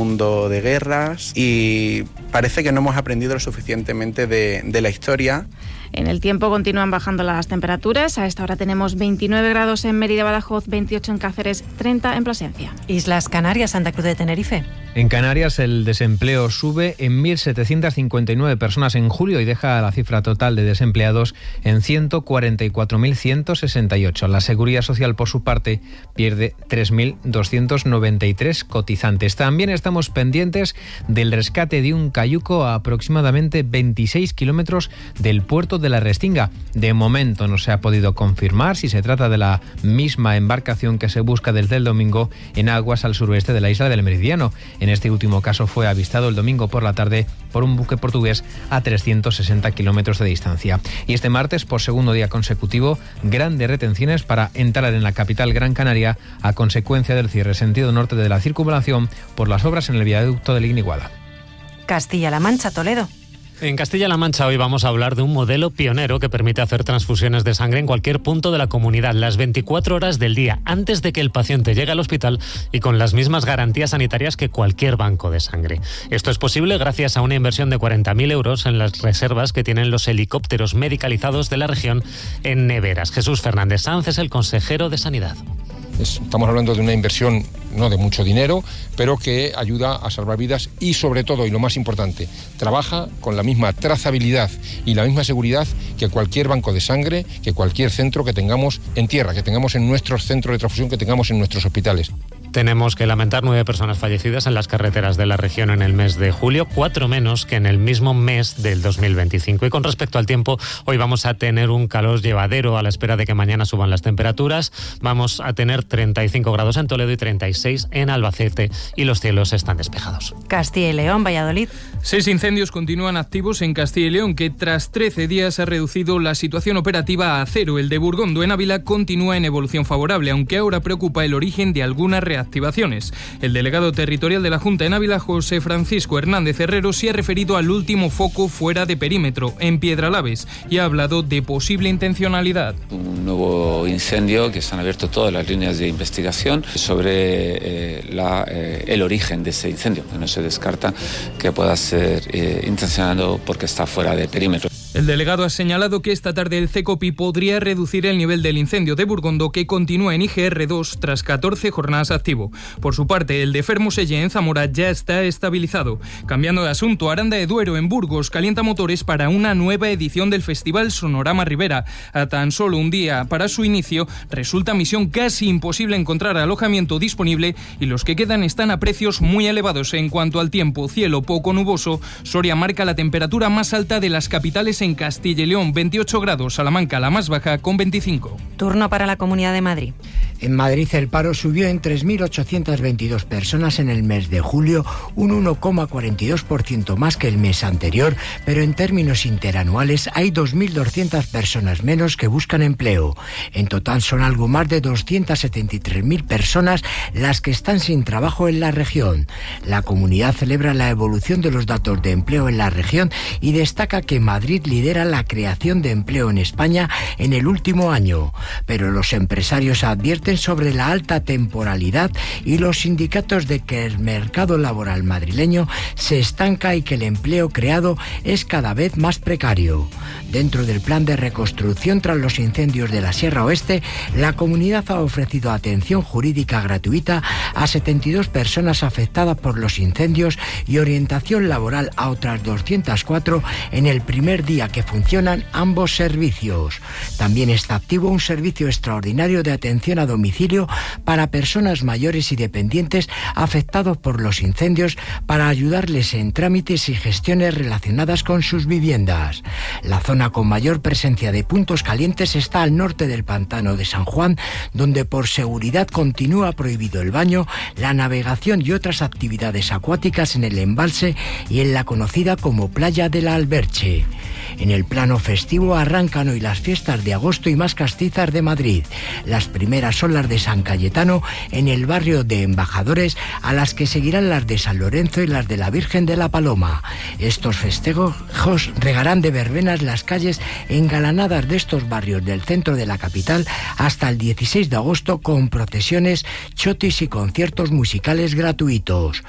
mundo de guerras y parece que no hemos aprendido lo suficientemente de la historia. En el tiempo continúan bajando las temperaturas. A esta hora tenemos 29 grados en Mérida, Badajoz, 28 en Cáceres, 30 en Plasencia. Islas Canarias, Santa Cruz de Tenerife. En Canarias el desempleo sube en 1.759 personas en julio y deja la cifra total de desempleados en 144.168. La Seguridad Social, por su parte, pierde 3.293 cotizantes. También estamos pendientes del rescate de un cayuco a aproximadamente 26 kilómetros del puerto de la Restinga. De momento no se ha podido confirmar si se trata de la misma embarcación que se busca desde el domingo en aguas al suroeste de la isla del Meridiano. En este último caso fue avistado el domingo por la tarde por un buque portugués a 360 kilómetros de distancia. Y este martes, por segundo día consecutivo, grandes retenciones para entrar en la capital Gran Canaria a consecuencia del cierre sentido norte de la circunvalación por las obras en el viaducto de Ligniguada. Castilla-La Mancha, Toledo. En Castilla-La Mancha hoy vamos a hablar de un modelo pionero que permite hacer transfusiones de sangre en cualquier punto de la comunidad, las 24 horas del día, antes de que el paciente llegue al hospital y con las mismas garantías sanitarias que cualquier banco de sangre. Esto es posible gracias a una inversión de 40.000 euros en las reservas que tienen los helicópteros medicalizados de la región en neveras. Jesús Fernández Sanz es el consejero de Sanidad. Estamos hablando de una inversión no de mucho dinero, pero que ayuda a salvar vidas y sobre todo, y lo más importante, trabaja con la misma trazabilidad y la misma seguridad que cualquier banco de sangre, que cualquier centro que tengamos en tierra, que tengamos en nuestros centros de transfusión, que tengamos en nuestros hospitales. Tenemos que lamentar 9 personas fallecidas en las carreteras de la región en el mes de julio, 4 menos que en el mismo mes del 2025. Y con respecto al tiempo, hoy vamos a tener un calor llevadero a la espera de que mañana suban las temperaturas. Vamos a tener 35 grados en Toledo y 36 en Albacete y los cielos están despejados. Castilla y León, Valladolid. 6 incendios continúan activos en Castilla y León, que tras 13 días ha reducido la situación operativa a 0. El de Burgondo en Ávila continúa en evolución favorable, aunque ahora preocupa el origen de algunas reacciones. El delegado territorial de la Junta en Ávila, José Francisco Hernández Herrero, se ha referido al último foco fuera de perímetro, en Piedralaves, y ha hablado de posible intencionalidad. Un nuevo incendio que se han abierto todas las líneas de investigación sobre el origen de ese incendio, que no se descarta que pueda ser intencionado porque está fuera de perímetro. El delegado ha señalado que esta tarde el CECOPI podría reducir el nivel del incendio de Burgondo, que continúa en IGR2 tras 14 jornadas activo. Por su parte, el de Fermoselle en Zamora ya está estabilizado. Cambiando de asunto, Aranda de Duero en Burgos calienta motores para una nueva edición del Festival Sonorama Ribera. A tan solo un día para su inicio, resulta misión casi imposible encontrar alojamiento disponible y los que quedan están a precios muy elevados. En cuanto al tiempo, cielo poco nuboso, Soria marca la temperatura más alta de las capitales en Castilla y León, 28 grados, Salamanca la más baja con 25. Turno para la Comunidad de Madrid. En Madrid el paro subió en 3.822 personas en el mes de julio, un 1,42% más que el mes anterior, pero en términos interanuales hay 2.200 personas menos que buscan empleo. En total son algo más de 273.000 personas las que están sin trabajo en la región. La comunidad celebra la evolución de los datos de empleo en la región y destaca que Madrid lidera la creación de empleo en España en el último año, pero los empresarios advierten sobre la alta temporalidad y los sindicatos de que el mercado laboral madrileño se estanca y que el empleo creado es cada vez más precario. Dentro del plan de reconstrucción tras los incendios de la Sierra Oeste, la comunidad ha ofrecido atención jurídica gratuita a 72 personas afectadas por los incendios y orientación laboral a otras 204 en el primer día que funcionan ambos servicios. También está activo un servicio extraordinario de atención a domicilio para personas mayores y dependientes afectados por los incendios para ayudarles en trámites y gestiones relacionadas con sus viviendas. La zona con mayor presencia de puntos calientes está al norte del pantano de San Juan, donde por seguridad continúa prohibido el baño, la navegación y otras actividades acuáticas en el embalse y en la conocida como Playa de la Alberche. En el plano festivo arrancan hoy las fiestas de agosto y más castizas de Madrid. Las primeras son las de San Cayetano en el barrio de Embajadores, a las que seguirán las de San Lorenzo y las de la Virgen de la Paloma. Estos festejos regarán de verbenas las calles engalanadas de estos barrios del centro de la capital hasta el 16 de agosto con procesiones, chotis y conciertos musicales gratuitos.